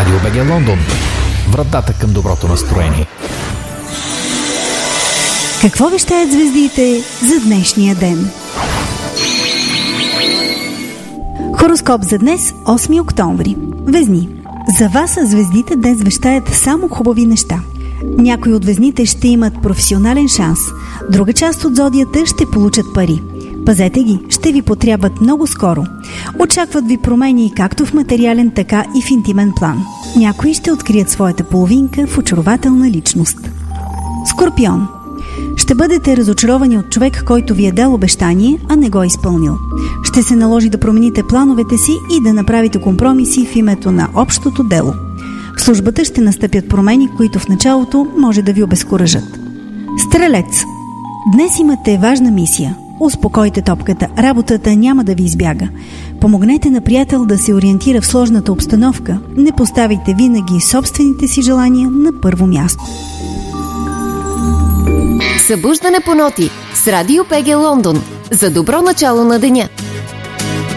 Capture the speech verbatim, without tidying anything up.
Радио БГ Лондон. Вратата към доброто настроение. Какво вещаят звездите за днешния ден? Хороскоп за днес, осми октомври. Везни. За вас звездите днес вещаят само хубави неща. Някои от везните ще имат професионален шанс, друга част от зодията ще получат пари. Пазете ги, ще ви потребват много скоро. Очакват ви промени както в материален, така и в интимен план. Някои ще открият своята половинка в очарователна личност. Скорпион. Ще бъдете разочаровани от човек, който ви е дал обещание, а не го е изпълнил. Ще се наложи да промените плановете си и да направите компромиси в името на общото дело. В службата ще настъпят промени, които в началото може да ви обезкуражат. Стрелец. Днес имате важна мисия. Успокойте топката, работата няма да ви избяга. Помогнете на приятел да се ориентира в сложната обстановка. Не поставяйте винаги собствените си желания на първо място. Събуждане по ноти с Радио БГ Лондон. За добро начало на деня.